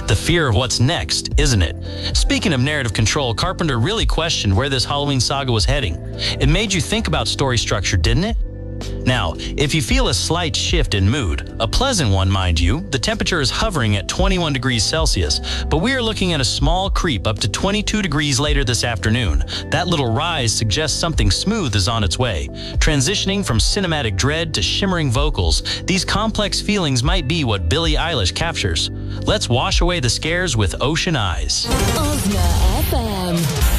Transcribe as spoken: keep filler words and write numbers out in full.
The fear of what's next, isn't it? Speaking of narrative control, Carpenter really questioned where this Halloween saga was heading. It made you think about story structure, didn't it? Now, if you feel a slight shift in mood, a pleasant one, mind you, the temperature is hovering at twenty-one degrees Celsius, but we are looking at a small creep up to twenty-two degrees later this afternoon. That little rise suggests something smooth is on its way. Transitioning from cinematic dread to shimmering vocals, these complex feelings might be what Billie Eilish captures. Let's wash away the scares with Ocean Eyes. Ozna F M.